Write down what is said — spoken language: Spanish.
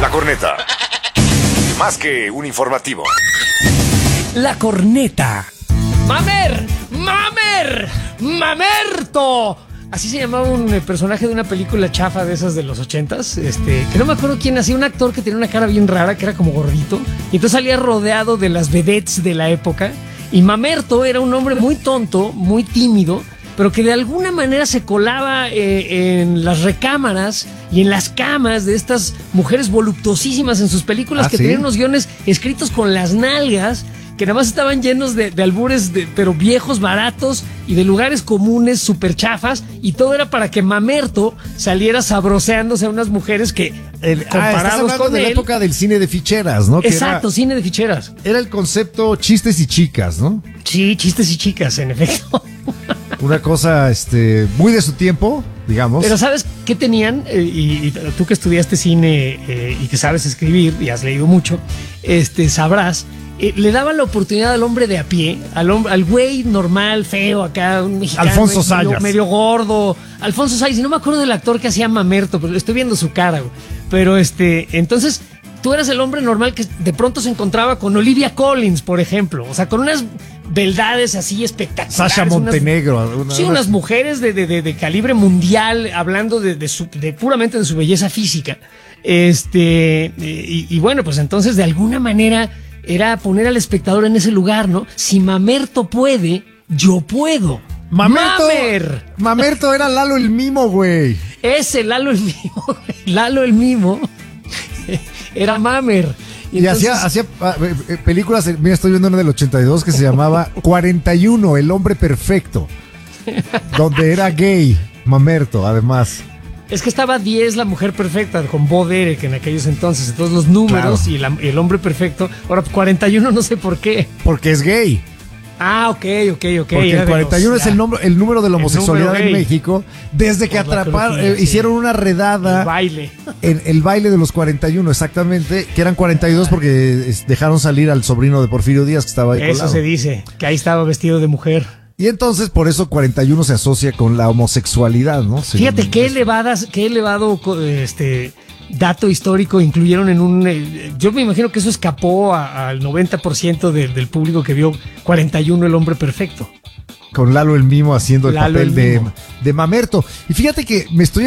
La Corneta. Más que un informativo. La Corneta. ¡Mamer! ¡Mamerto! Así se llamaba un personaje de una película chafa de esas de los 80s, que no me acuerdo quién hacía, un actor que tenía una cara bien rara, que era como gordito, y entonces salía rodeado de las vedettes de la época, y Mamerto era un hombre muy tonto, muy tímido, pero que de alguna manera se colaba en las recámaras y en las camas de estas mujeres voluptuosísimas en sus películas, que ¿sí? tenían unos guiones escritos con las nalgas, que nada más estaban llenos de albures, pero viejos, baratos, y de lugares comunes, súper chafas, y todo era para que Mamerto saliera sabroseándose a unas mujeres que, Estás comparados hablando con de la él... época del cine de ficheras, ¿no? Exacto, cine de ficheras. Era el concepto chistes y chicas, ¿no? Sí, chistes y chicas, en efecto. Una cosa muy de su tiempo, digamos. Pero ¿sabes qué tenían? Y tú que estudiaste cine y que sabes escribir y has leído mucho, sabrás... le daban la oportunidad al hombre de a pie, al güey normal, feo, acá, un mexicano. Alfonso Sayas. Medio gordo. Alfonso Sayas, y no me acuerdo del actor que hacía Mamerto, pero estoy viendo su cara, güey. Pero entonces, tú eras el hombre normal que de pronto se encontraba con Olivia Collins, por ejemplo. O sea, con unas beldades así espectaculares. Sasha Montenegro. Unas mujeres de calibre mundial, hablando puramente de su belleza física. Y bueno, pues entonces, de alguna manera... era poner al espectador en ese lugar, ¿no? Si Mamerto puede, yo puedo. Mamerto era Lalo el Mimo, güey. Ese Lalo el Mimo. Lalo el Mimo era Mamer. Y entonces... hacía películas, mira, estoy viendo una del 82 que se llamaba 41, el hombre perfecto. Donde era gay, Mamerto, además. Es que estaba 10, la mujer perfecta, con Bo Derek en aquellos entonces. Entonces los números, claro. Y el hombre perfecto. Ahora, 41 no sé por qué. Porque es gay. Ah, ok. Porque el 41 es el número de la homosexualidad en México. Desde que hicieron una redada. El baile. El baile de los 41, exactamente. Que eran 42 porque dejaron salir al sobrino de Porfirio Díaz, que estaba ahí colado. Eso se dice, que ahí estaba vestido de mujer. Y entonces por eso 41 se asocia con la homosexualidad, ¿no? Fíjate qué elevado dato histórico incluyeron en un... yo me imagino que eso escapó al 90% del público que vio 41, el hombre perfecto. Con Lalo el Mimo haciendo el papel de Mamerto. Y fíjate que me estoy